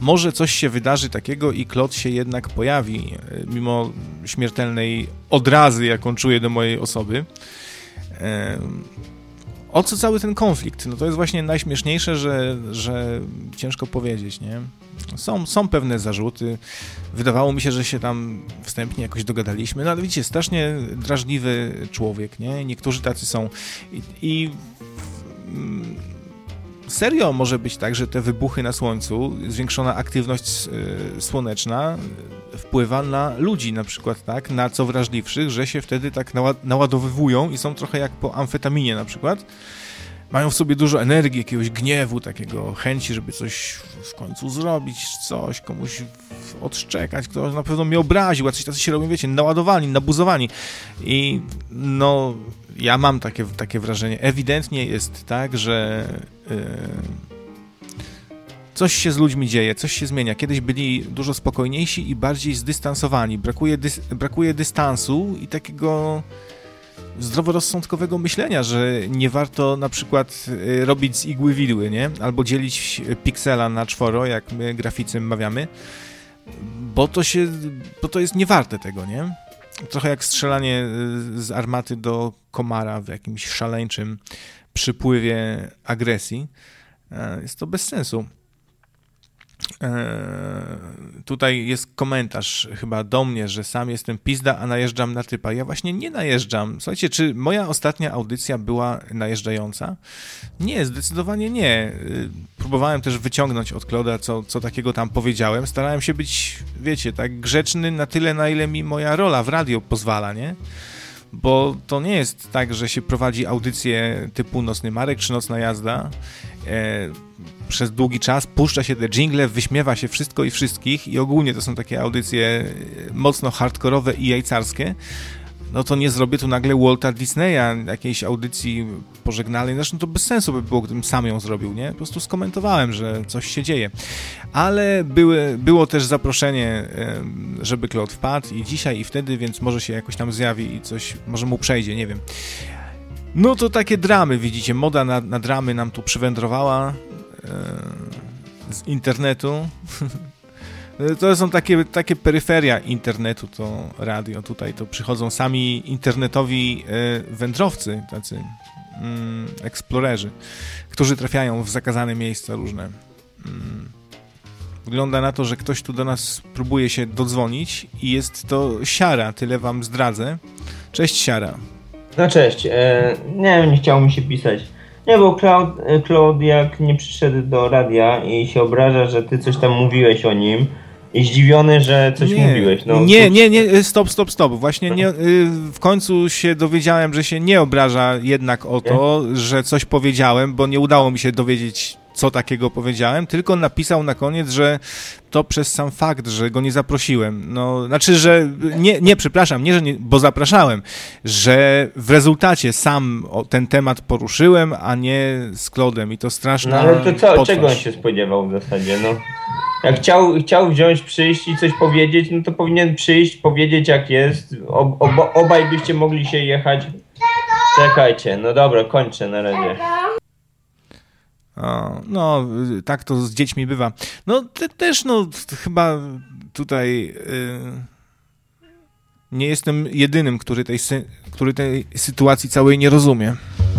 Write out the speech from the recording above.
może coś się wydarzy takiego i Claude się jednak pojawi, mimo śmiertelnej odrazy, jaką czuję do mojej osoby. O co cały ten konflikt? No to jest właśnie najśmieszniejsze, że ciężko powiedzieć, nie? Są pewne zarzuty. Wydawało mi się, że się tam wstępnie jakoś dogadaliśmy, no ale widzicie, strasznie drażliwy człowiek, nie? Niektórzy tacy są. I serio może być tak, że te wybuchy na Słońcu, zwiększona aktywność słoneczna wpływa na ludzi na przykład, tak? Na co wrażliwszych, że się wtedy tak naładowywują i są trochę jak po amfetaminie na przykład. Mają w sobie dużo energii, jakiegoś gniewu, takiego chęci, żeby coś w końcu zrobić, coś komuś odszczekać, kto na pewno mnie obraził, a coś tacy się robią, wiecie, naładowani, nabuzowani. I no, ja mam takie wrażenie. Ewidentnie jest tak, że coś się z ludźmi dzieje, coś się zmienia. Kiedyś byli dużo spokojniejsi i bardziej zdystansowani. Brakuje dystansu i takiego zdroworozsądkowego myślenia, że nie warto na przykład robić z igły widły, nie? Albo dzielić piksela na 4, jak my graficy mawiamy, bo to jest niewarte tego, nie? Trochę jak strzelanie z armaty do komara w jakimś szaleńczym przypływie agresji. Jest to bez sensu. Tutaj jest komentarz chyba do mnie, że sam jestem pizda, a najeżdżam na typa. Ja właśnie nie najeżdżam. Słuchajcie, czy moja ostatnia audycja była najeżdżająca? Nie, zdecydowanie nie. Próbowałem też wyciągnąć od Claude'a, co takiego tam powiedziałem. Starałem się być, wiecie, tak grzeczny na tyle, na ile mi moja rola w radio pozwala, nie? Bo to nie jest tak, że się prowadzi audycję typu Nocny Marek czy Nocna Jazda, przez długi czas puszcza się te dżingle, wyśmiewa się wszystko i wszystkich i ogólnie to są takie audycje mocno hardkorowe i jajcarskie, no to nie zrobię tu nagle Walta Disneya, jakiejś audycji pożegnalnej, zresztą to bez sensu by było, gdybym sam ją zrobił, nie? Po prostu skomentowałem, że coś się dzieje. Ale było też zaproszenie, żeby Claude wpadł i dzisiaj i wtedy, więc może się jakoś tam zjawi i coś, może mu przejdzie, nie wiem. No to takie dramy, widzicie, moda na dramy nam tu przywędrowała z internetu. To są takie peryferia internetu, to radio. Tutaj to przychodzą sami internetowi wędrowcy, tacy eksplorerzy, którzy trafiają w zakazane miejsca różne. Wygląda na to, że ktoś tu do nas próbuje się dodzwonić i jest to Siara, tyle wam zdradzę. Cześć, Siara. No cześć, nie chciało mi się pisać. Nie, bo Claude jak nie przyszedł do radia i się obraża, że ty coś tam mówiłeś o nim i zdziwiony, że coś mówiłeś. No, nie, stop. Właśnie nie, w końcu się dowiedziałem, że się nie obraża jednak o to, że coś powiedziałem, bo nie udało mi się dowiedzieć, co takiego powiedziałem, tylko napisał na koniec, że to przez sam fakt, że go nie zaprosiłem. No, znaczy, że przepraszam, nie, że nie, bo zapraszałem, że w rezultacie sam ten temat poruszyłem, a nie z Claude'em i to straszne. No ale to czego on się spodziewał w zasadzie, no? Jak chciał przyjść i coś powiedzieć, no to powinien przyjść, powiedzieć jak jest. Obaj byście mogli się jechać. Czekajcie, no dobra, kończę na razie. No, tak to z dziećmi bywa. No, też, chyba tutaj nie jestem jedynym, który tej sytuacji całej nie rozumie.